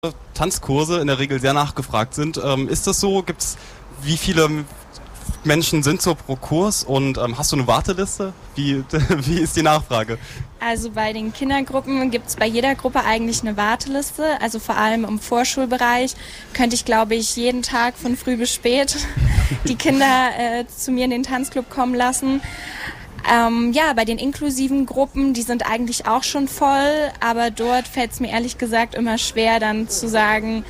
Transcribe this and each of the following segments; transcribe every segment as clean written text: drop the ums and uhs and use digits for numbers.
Tanzkurse in der Regel sehr nachgefragt sind. Ist das so? Wie viele Menschen sind so pro Kurs und hast du eine Warteliste? Wie ist die Nachfrage? Also bei den Kindergruppen gibt es bei jeder Gruppe eigentlich eine Warteliste. Also vor allem im Vorschulbereich könnte ich, glaube ich, jeden Tag von früh bis spät die Kinder zu mir in den Tanzclub kommen lassen. Bei den inklusiven Gruppen, die sind eigentlich auch schon voll, aber dort fällt es mir ehrlich gesagt immer schwer, dann zu sagen,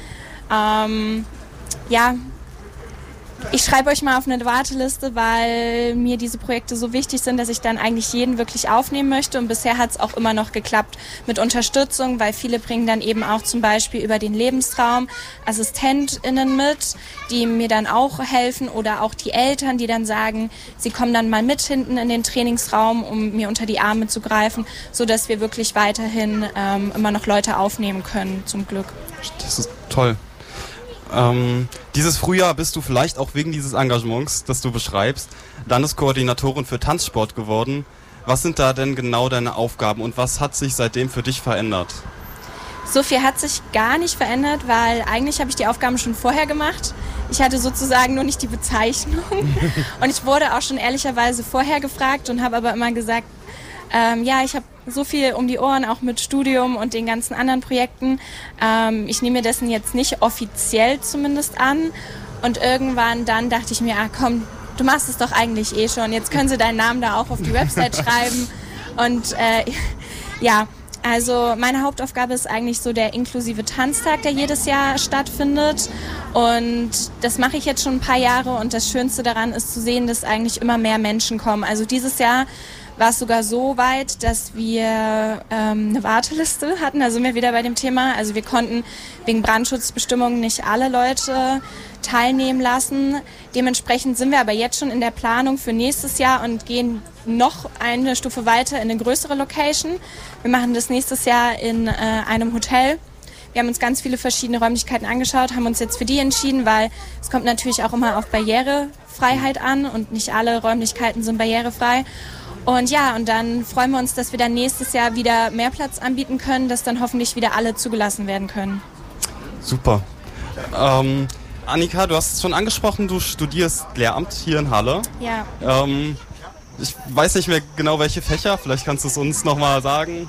ich schreibe euch mal auf eine Warteliste, weil mir diese Projekte so wichtig sind, dass ich dann eigentlich jeden wirklich aufnehmen möchte. Und bisher hat es auch immer noch geklappt mit Unterstützung, weil viele bringen dann eben auch zum Beispiel über den Lebensraum AssistentInnen mit, die mir dann auch helfen, oder auch die Eltern, die dann sagen, sie kommen dann mal mit hinten in den Trainingsraum, um mir unter die Arme zu greifen, sodass wir wirklich weiterhin immer noch Leute aufnehmen können, zum Glück. Das ist toll. Dieses Frühjahr bist du vielleicht auch wegen dieses Engagements, das du beschreibst, Landeskoordinatorin für Tanzsport geworden. Was sind da denn genau deine Aufgaben und was hat sich seitdem für dich verändert? So viel hat sich gar nicht verändert, weil eigentlich habe ich die Aufgaben schon vorher gemacht. Ich hatte sozusagen nur nicht die Bezeichnung. Und ich wurde auch schon ehrlicherweise vorher gefragt und habe aber immer gesagt, ich habe so viel um die Ohren, auch mit Studium und den ganzen anderen Projekten. Ich nehme mir dessen jetzt nicht offiziell zumindest an. Und irgendwann dann dachte ich mir, komm, du machst es doch eigentlich eh schon. Jetzt können sie deinen Namen da auch auf die Website schreiben. Und also meine Hauptaufgabe ist eigentlich so der inklusive Tanztag, der jedes Jahr stattfindet. Und das mache ich jetzt schon ein paar Jahre. Und das Schönste daran ist zu sehen, dass eigentlich immer mehr Menschen kommen. Also dieses Jahr war es sogar so weit, dass wir eine Warteliste hatten. Also sind wir wieder bei dem Thema. Also wir konnten wegen Brandschutzbestimmungen nicht alle Leute teilnehmen lassen. Dementsprechend sind wir aber jetzt schon in der Planung für nächstes Jahr und gehen noch eine Stufe weiter in eine größere Location. Wir machen das nächstes Jahr in einem Hotel. Wir haben uns ganz viele verschiedene Räumlichkeiten angeschaut, haben uns jetzt für die entschieden, weil es kommt natürlich auch immer auf Barrierefreiheit an und nicht alle Räumlichkeiten sind barrierefrei. Und dann freuen wir uns, dass wir dann nächstes Jahr wieder mehr Platz anbieten können, dass dann hoffentlich wieder alle zugelassen werden können. Super. Annika, du hast es schon angesprochen, du studierst Lehramt hier in Halle. Ja. Ich weiß nicht mehr genau, welche Fächer, vielleicht kannst du es uns nochmal sagen.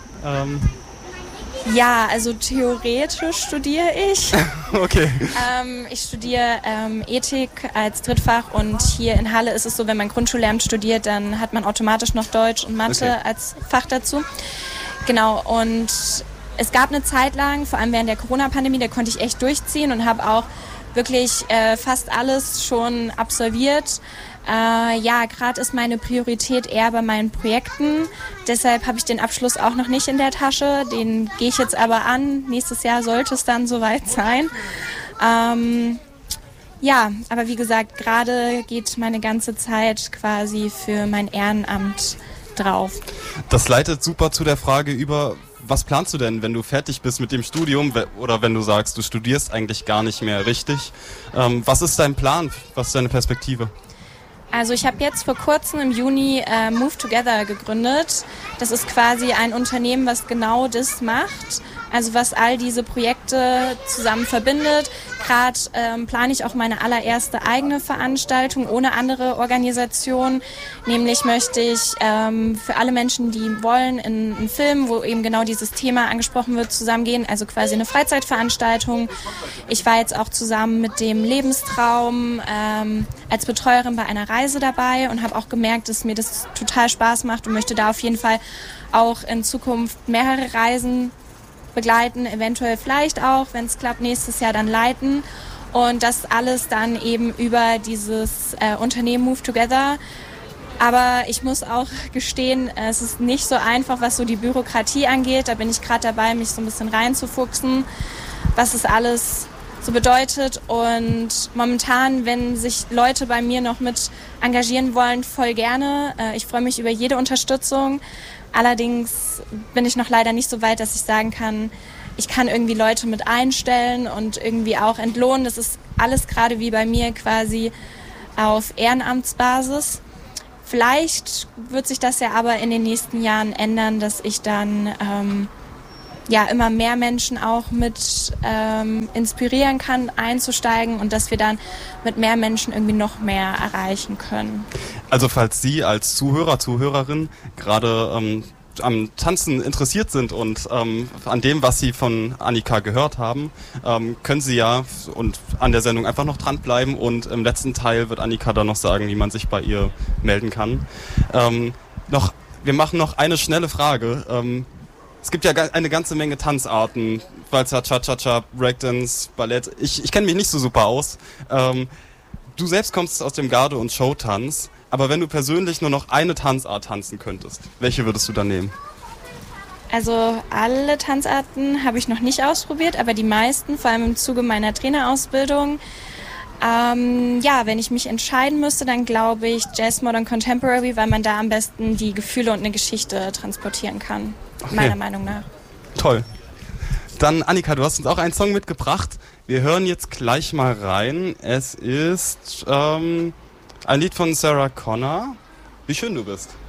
Also theoretisch studiere ich. Okay. Ich studiere Ethik als Drittfach und hier in Halle ist es so, wenn man Grundschullehramt studiert, dann hat man automatisch noch Deutsch und Mathe als Fach dazu. Genau, und es gab eine Zeit lang, vor allem während der Corona-Pandemie, da konnte ich echt durchziehen und habe auch wirklich fast alles schon absolviert. Gerade ist meine Priorität eher bei meinen Projekten. Deshalb habe ich den Abschluss auch noch nicht in der Tasche. Den gehe ich jetzt aber an. Nächstes Jahr sollte es dann soweit sein. Aber wie gesagt, gerade geht meine ganze Zeit quasi für mein Ehrenamt drauf. Das leitet super zu der Frage über, was planst du denn, wenn du fertig bist mit dem Studium oder wenn du sagst, du studierst eigentlich gar nicht mehr richtig? Was ist dein Plan? Was ist deine Perspektive? Also ich habe jetzt vor kurzem im Juni Move Together gegründet. Das ist quasi ein Unternehmen, was genau das macht, also was all diese Projekte zusammen verbindet. Gerade plane ich auch meine allererste eigene Veranstaltung ohne andere Organisation. Nämlich möchte ich für alle Menschen, die wollen, in einen Film, wo eben genau dieses Thema angesprochen wird, zusammengehen. Also quasi eine Freizeitveranstaltung. Ich war jetzt auch zusammen mit dem Lebenstraum als Betreuerin bei einer Reise dabei und habe auch gemerkt, dass mir das total Spaß macht und möchte da auf jeden Fall auch in Zukunft mehrere Reisen begleiten, eventuell vielleicht auch, wenn es klappt, nächstes Jahr dann leiten und das alles dann eben über dieses Unternehmen Move Together. Aber ich muss auch gestehen, es ist nicht so einfach, was so die Bürokratie angeht. Da bin ich gerade dabei, mich so ein bisschen reinzufuchsen, was es alles so bedeutet. Und momentan, wenn sich Leute bei mir noch mit engagieren wollen, voll gerne. Ich freue mich über jede Unterstützung. Allerdings bin ich noch leider nicht so weit, dass ich sagen kann, ich kann irgendwie Leute mit einstellen und irgendwie auch entlohnen. Das ist alles gerade wie bei mir quasi auf Ehrenamtsbasis. Vielleicht wird sich das ja aber in den nächsten Jahren ändern, dass ich dann immer mehr Menschen auch mit inspirieren kann, einzusteigen und dass wir dann mit mehr Menschen irgendwie noch mehr erreichen können. Also falls Sie als Zuhörer, Zuhörerin gerade am Tanzen interessiert sind und an dem, was Sie von Annika gehört haben, können Sie ja und an der Sendung einfach noch dranbleiben und im letzten Teil wird Annika dann noch sagen, wie man sich bei ihr melden kann. Wir machen noch eine schnelle Frage. Es gibt ja eine ganze Menge Tanzarten, Walzer, Cha-Cha-Cha, Breakdance, Ballett. Ich kenne mich nicht so super aus. Du selbst kommst aus dem Garde- und Showtanz. Aber wenn du persönlich nur noch eine Tanzart tanzen könntest, welche würdest du dann nehmen? Also alle Tanzarten habe ich noch nicht ausprobiert, aber die meisten, vor allem im Zuge meiner Trainerausbildung. Wenn ich mich entscheiden müsste, dann glaube ich Jazz, Modern, Contemporary, weil man da am besten die Gefühle und eine Geschichte transportieren kann, meiner Meinung nach. Toll. Dann Annika, du hast uns auch einen Song mitgebracht. Wir hören jetzt gleich mal rein. Es ist ein Lied von Sarah Connor. Wie schön du bist.